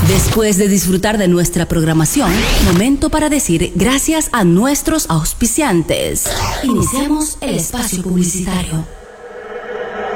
Después de disfrutar de nuestra programación, momento para decir gracias a nuestros auspiciantes. Iniciemos el espacio publicitario.